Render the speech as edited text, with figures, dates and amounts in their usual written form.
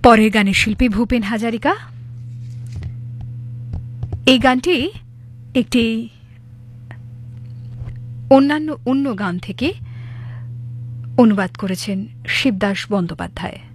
পরের গানের শিল্পী ভূপেন হাজারিকা। এই গানটি একটি অন্য গান থেকে অনুবাদ করেছেন শিবদাস বন্দ্যোপাধ্যায়।